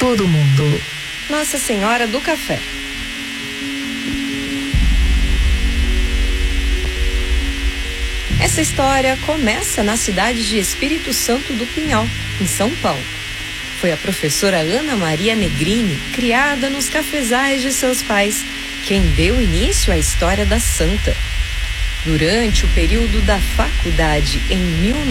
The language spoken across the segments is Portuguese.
todo mundo. Nossa Senhora do Café. Essa história começa na cidade de Espírito Santo do Pinhal, em São Paulo. Foi a professora Ana Maria Negrini, criada nos cafezais de seus pais, quem deu início à história da santa. Durante o período da faculdade, em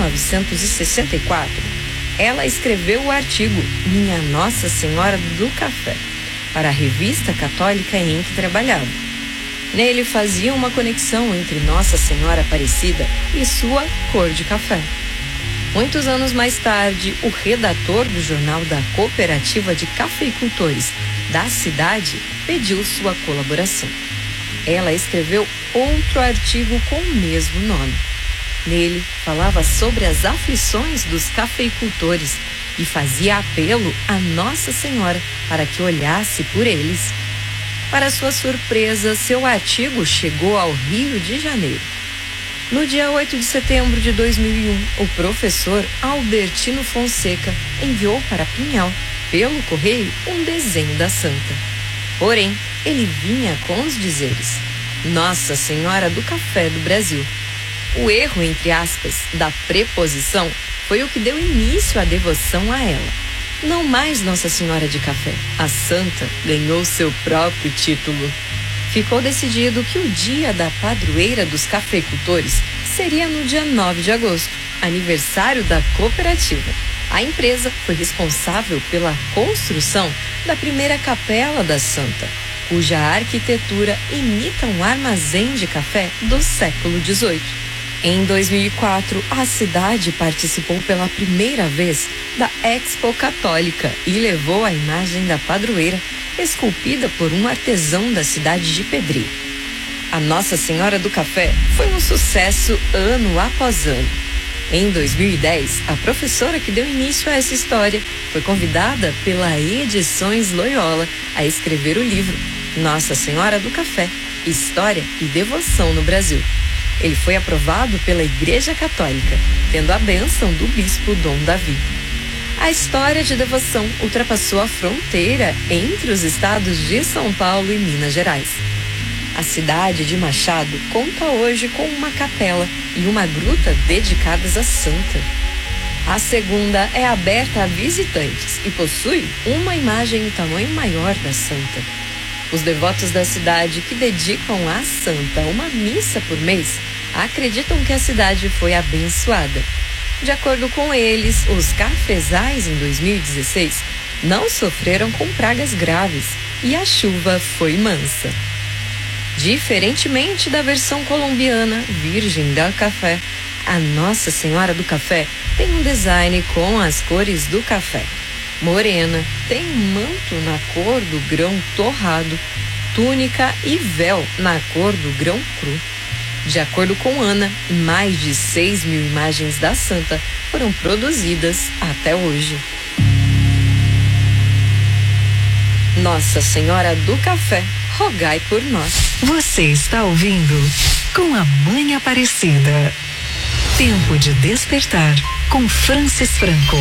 1964, ela escreveu o artigo Minha Nossa Senhora do Café, para a revista católica em que trabalhava. Nele fazia uma conexão entre Nossa Senhora Aparecida e sua cor de café. Muitos anos mais tarde, o redator do jornal da Cooperativa de Cafeicultores da cidade pediu sua colaboração. Ela escreveu outro artigo com o mesmo nome. Nele, falava sobre as aflições dos cafeicultores e fazia apelo a Nossa Senhora para que olhasse por eles. Para sua surpresa, seu artigo chegou ao Rio de Janeiro. No dia 8 de setembro de 2001, o professor Albertino Fonseca enviou para Pinhal, pelo correio, um desenho da santa. Porém, ele vinha com os dizeres: Nossa Senhora do Café do Brasil. O erro, entre aspas, da preposição foi o que deu início à devoção a ela. Não mais Nossa Senhora de Café. A santa ganhou seu próprio título. Ficou decidido que o dia da padroeira dos cafeicultores seria no dia 9 de agosto, aniversário da cooperativa. A empresa foi responsável pela construção da primeira capela da santa, cuja arquitetura imita um armazém de café do século XVIII. Em 2004, a cidade participou pela primeira vez da Expo Católica e levou a imagem da padroeira, esculpida por um artesão da cidade de Pedreiro. A Nossa Senhora do Café foi um sucesso ano após ano. Em 2010, a professora que deu início a essa história foi convidada pela Edições Loyola a escrever o livro Nossa Senhora do Café, História e Devoção no Brasil. Ele foi aprovado pela Igreja Católica, tendo a bênção do bispo Dom Davi. A história de devoção ultrapassou a fronteira entre os estados de São Paulo e Minas Gerais. A cidade de Machado conta hoje com uma capela e uma gruta dedicadas à santa. A segunda é aberta a visitantes e possui uma imagem em tamanho maior da santa. Os devotos da cidade que dedicam à santa uma missa por mês acreditam que a cidade foi abençoada. De acordo com eles, os cafezais em 2016 não sofreram com pragas graves e a chuva foi mansa. Diferentemente da versão colombiana Virgem do Café, a Nossa Senhora do Café tem um design com as cores do café. Morena, tem manto na cor do grão torrado, túnica e véu na cor do grão cru. De acordo com Ana, mais de 6.000 imagens da santa foram produzidas até hoje. Nossa Senhora do Café, rogai por nós. Você está ouvindo Com a Mãe Aparecida. Tempo de despertar com Francis Franco.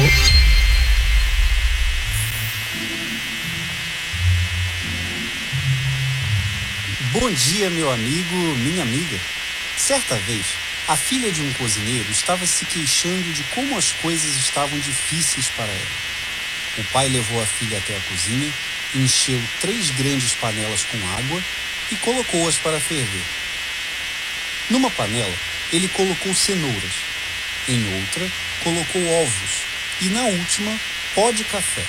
Bom dia, meu amigo, minha amiga. Certa vez, a filha de um cozinheiro estava se queixando de como as coisas estavam difíceis para ela. O pai levou a filha até a cozinha, encheu 3 grandes panelas com água e colocou-as para ferver. Numa panela, ele colocou cenouras. Em outra, colocou ovos. E na última, pó de café.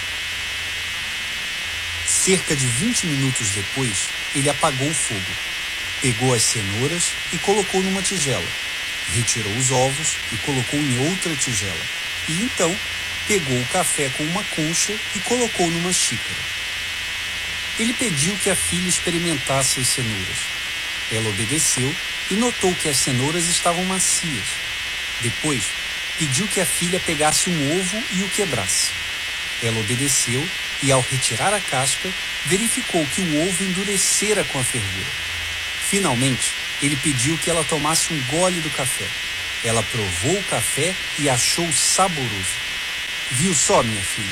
Cerca de 20 minutos depois, ele apagou o fogo. Pegou as cenouras e colocou numa tigela. Retirou os ovos e colocou em outra tigela. E então, pegou o café com uma concha e colocou numa xícara. Ele pediu que a filha experimentasse as cenouras. Ela obedeceu e notou que as cenouras estavam macias. Depois, pediu que a filha pegasse um ovo e o quebrasse. Ela obedeceu e, ao retirar a casca, verificou que o ovo endurecera com a fervura. Finalmente, ele pediu que ela tomasse um gole do café. Ela provou o café e achou saboroso. Viu só, minha filha?